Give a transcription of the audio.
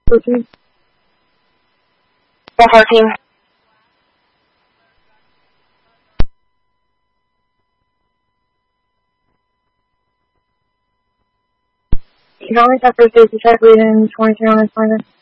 13. The 14. You can only have first base attack lead in 23 on this minor.